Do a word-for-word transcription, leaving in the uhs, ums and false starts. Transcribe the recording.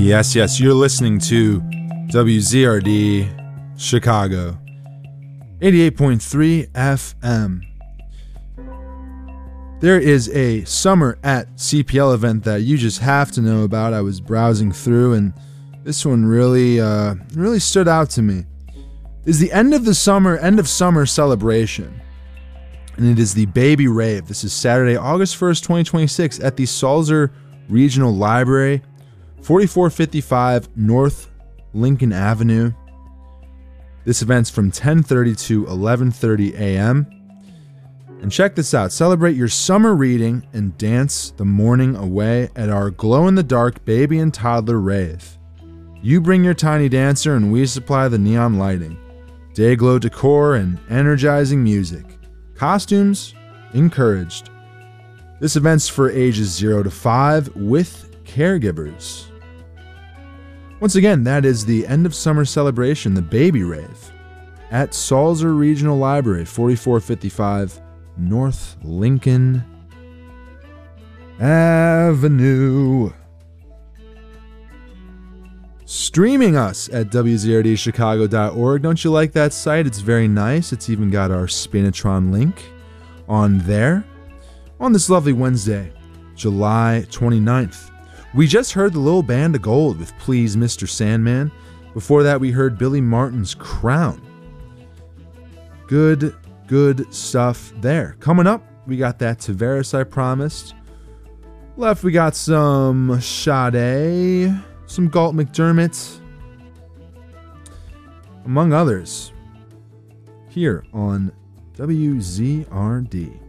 Yes, yes, you're listening to W Z R D Chicago, eighty-eight point three F M. There is a Summer at C P L event that you just have to know about. I was browsing through, and this one really, uh, really stood out to me. It's the end of the summer, end of summer celebration, and it is the Baby Rave. This is Saturday, August first, twenty twenty-six, at the Sulzer Regional Library, forty-four fifty-five North Lincoln Avenue. This event's from ten thirty to eleven thirty a.m. And check this out. Celebrate your summer reading and dance the morning away at our glow-in-the-dark baby and toddler rave. You bring your tiny dancer and we supply the neon lighting, day-glow decor, and energizing music. Costumes encouraged. This event's for ages zero to five with caregivers. Once again, that is the end of summer celebration, the Baby Rave, at Sulzer Regional Library, forty-four fifty-five North Lincoln Avenue. Streaming us at W Z R D Chicago dot org. Don't you like that site? It's very nice. It's even got our Spinatron link on there. On this lovely Wednesday, July twenty-ninth. We just heard the Little Band of Gold with Please Mister Sandman. Before that, we heard Billy Martin's Crown. Good, good stuff there. Coming up, we got that Tavares I promised. Left, we got some Sade, some Galt McDermott, among others, here on W Z R D.